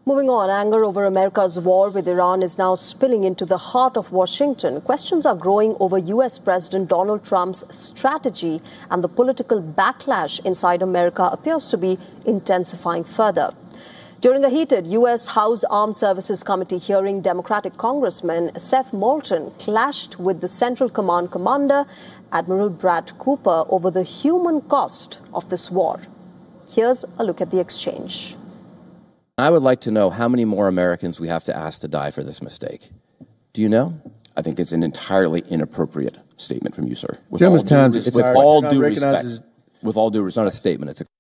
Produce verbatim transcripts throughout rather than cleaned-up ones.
Moving on, anger over America's war with Iran is now spilling into the heart of Washington. Questions are growing over U S President Donald Trump's strategy, and the political backlash inside America appears to be intensifying further. During a heated U S House Armed Services Committee hearing, Democratic Congressman Seth Moulton clashed with the Central Command commander, Admiral Brad Cooper, over the human cost of this war. Here's a look at the exchange. I would like to know how many more Americans we have to ask to die for this mistake. Do you know? I think it's an entirely inappropriate statement from you, sir. With all due, it's with all due respect. As... With all due respect, it's not a statement. It's a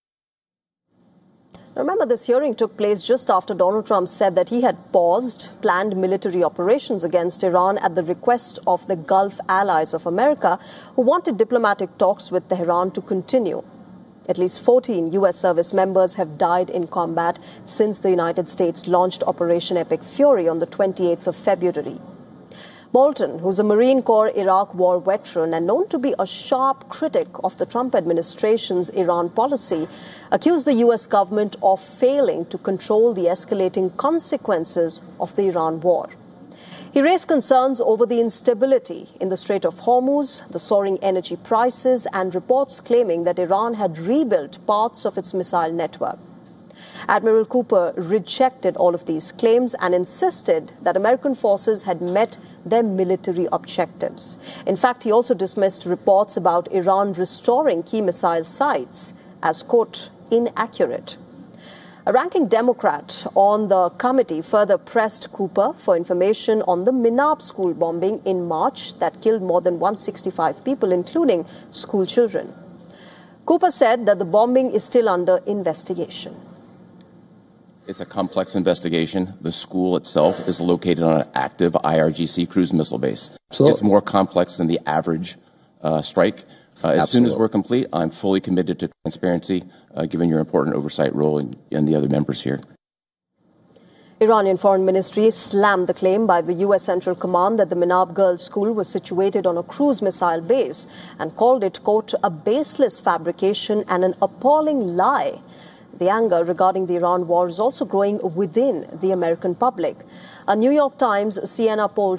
Remember, this hearing took place just after Donald Trump said that he had paused planned military operations against Iran at the request of the Gulf allies of America, who wanted diplomatic talks with Tehran to continue. At least fourteen U S service members have died in combat since the United States launched Operation Epic Fury on the twenty-eighth of February. Moulton, who's a Marine Corps Iraq war veteran and known to be a sharp critic of the Trump administration's Iran policy, accused the U S government of failing to control the escalating consequences of the Iran war. He raised concerns over the instability in the Strait of Hormuz, the soaring energy prices, and reports claiming that Iran had rebuilt parts of its missile network. Admiral Cooper rejected all of these claims and insisted that American forces had met their military objectives. In fact, he also dismissed reports about Iran restoring key missile sites as, quote, inaccurate. A ranking Democrat on the committee further pressed Cooper for information on the Minab school bombing in March that killed more than one hundred sixty-five people, including school children. Cooper said that the bombing is still under investigation. It's a complex investigation. The school itself is located on an active I R G C cruise missile base. Absolutely. It's more complex than the average uh, strike. Uh, as Absolutely. soon as we're complete, I'm fully committed to transparency, uh, given your important oversight role and, and the other members here. Iranian Foreign Ministry slammed the claim by the U S Central Command that the Minab Girls' School was situated on a cruise missile base and called it, quote, a baseless fabrication and an appalling lie. The anger regarding the Iran war is also growing within the American public. A New York Times Siena poll